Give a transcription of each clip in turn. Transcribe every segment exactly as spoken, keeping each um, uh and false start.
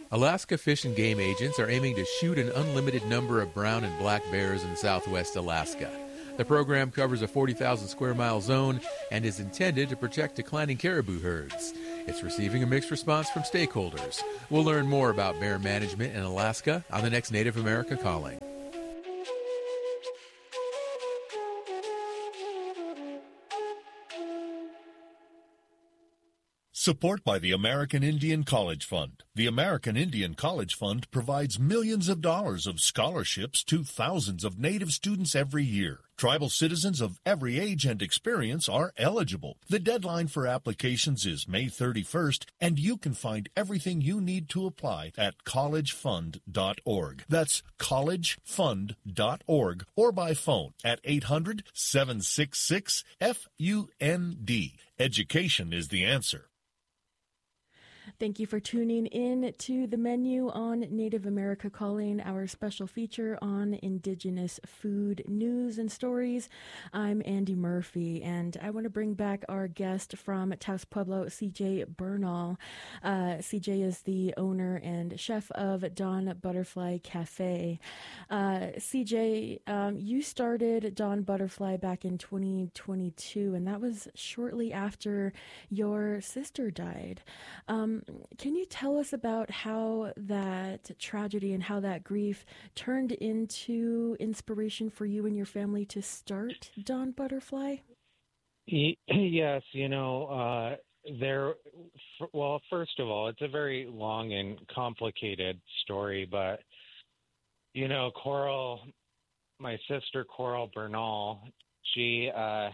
Alaska Fish and Game agents are aiming to shoot an unlimited number of brown and black bears in southwest Alaska. The program covers a forty thousand square mile zone and is intended to protect declining caribou herds. It's receiving a mixed response from stakeholders. We'll learn more about bear management in Alaska on the next Native America Calling. Support by the American Indian College Fund. The American Indian College Fund provides millions of dollars of scholarships to thousands of Native students every year. Tribal citizens of every age and experience are eligible. The deadline for applications is May thirty-first, and you can find everything you need to apply at college fund dot org. That's college fund dot org or by phone at eight hundred, seven six six, F U N D. Education is the answer. Thank you for tuning in to The Menu on Native America Calling, our special feature on Indigenous food news and stories. I'm Andy Murphy, and I want to bring back our guest from Taos Pueblo, C J Bernal. Uh, C J is the owner and chef of Dawn Butterfly Cafe. Uh, C J, um, you started Dawn Butterfly back in twenty twenty-two, and that was shortly after your sister died. Um, Can you tell us about how that tragedy and how that grief turned into inspiration for you and your family to start Dawn Butterfly? Yes, you know, uh, there, well, first of all, it's a very long and complicated story, but, you know, Coral, my sister Coral Bernal, she, uh,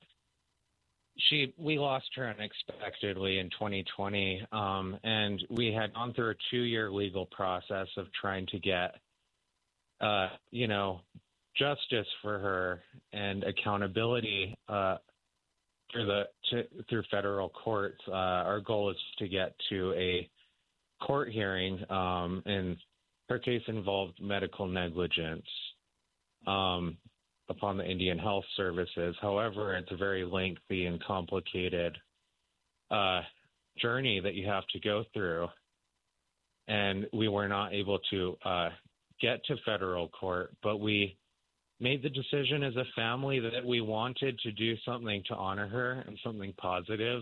She, we lost her unexpectedly in twenty twenty, um, and we had gone through a two-year legal process of trying to get, uh, you know, justice for her and accountability uh, through the to, through federal courts. Uh, our goal is to get to a court hearing, um, and her case involved medical negligence. Um, upon the Indian Health Services. However, it's a very lengthy and complicated uh, journey that you have to go through. And we were not able to uh, get to federal court, but we made the decision as a family that we wanted to do something to honor her and something positive.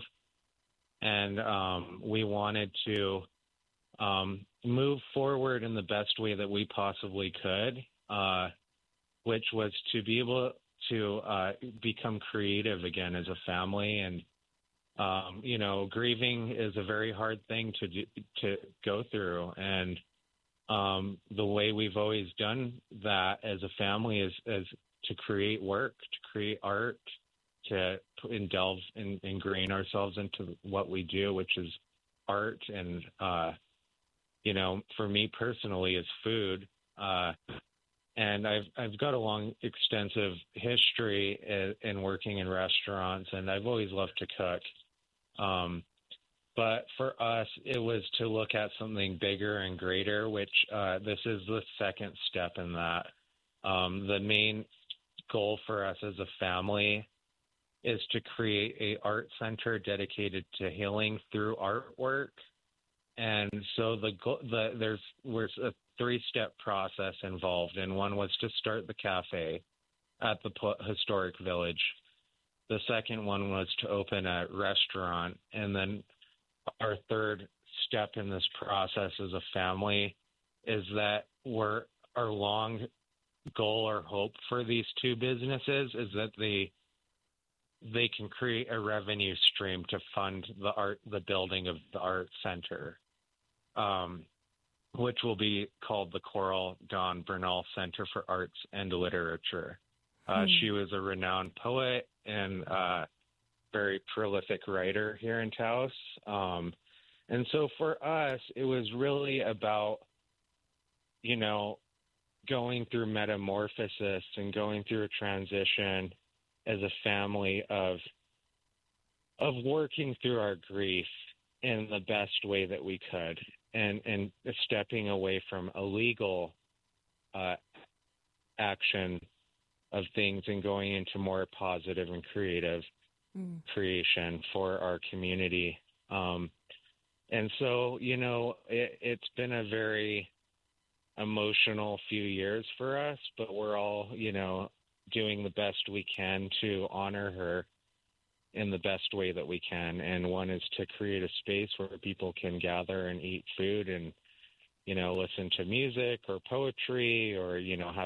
And um, we wanted to um, move forward in the best way that we possibly could. Uh, which was to be able to uh, become creative again as a family. And, um, you know, grieving is a very hard thing to do, to go through. And um, the way we've always done that as a family is, is to create work, to create art, to delve and ingrain ourselves into what we do, which is art. And, uh, you know, for me personally is food. Uh, And I've I've got a long, extensive history in, in working in restaurants, and I've always loved to cook. Um, but for us, it was to look at something bigger and greater, which uh, this is the second step in that. Um, the main goal for us as a family is to create a art center dedicated to healing through artwork. And so the the there's there's a three-step process involved, and one was to start the cafe at the historic village. The second one was to open a restaurant, and then our third step in this process as a family is that we're our long goal or hope for these two businesses is that they they can create a revenue stream to fund the art the building of the art center. Um, which will be called the Coral Dawn Bernal Center for Arts and Literature. Uh, mm. She was a renowned poet and uh, very prolific writer here in Taos. Um, and so for us, it was really about, you know, going through metamorphosis and going through a transition as a family of of working through our grief in the best way that we could. And, and stepping away from illegal uh, action of things and going into more positive and creative mm. creation for our community. Um, And so, you know, it, it's been a very emotional few years for us, but we're all, you know, doing the best we can to honor her in the best way that we can. And one is to create a space where people can gather and eat food and, you know, listen to music or poetry or, you know, have